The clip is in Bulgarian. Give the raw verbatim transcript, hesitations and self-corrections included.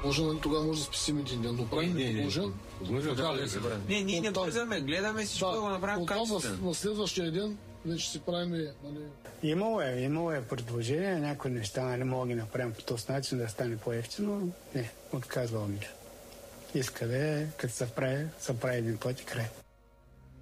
Може, тогава може да спасим един ден, но правим предложен. Не, ние не бързаме, гледаме всичко да го направим качествено. На следващия ден вече си правим... Имало е, имало е предложение, някои неща, нали, мога да ги направим по този начин да стане по-ефтино. Не, отказвал ми. Иска да е, като се прави, се прави един път и край.